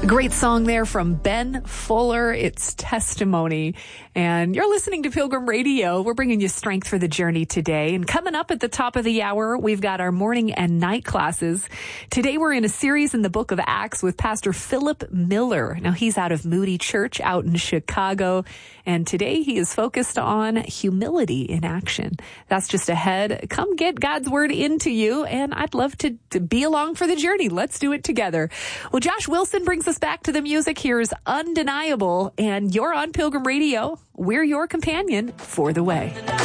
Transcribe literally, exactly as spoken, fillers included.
A great song there from Ben Fuller. It's Testimony. And you're listening to Pilgrim Radio. We're bringing you strength for the journey today. And coming up at the top of the hour, we've got our morning and night classes. Today, we're in a series in the book of Acts with Pastor Philip Miller. Now, he's out of Moody Church out in Chicago. And today, he is focused on humility in action. That's just ahead. Come get God's word into you. And I'd love to, to be along for the journey. Let's do it together. Well, Josh Wilson brings us back to the music. Here's Undeniable. And you're on Pilgrim Radio. We're your companion for the way.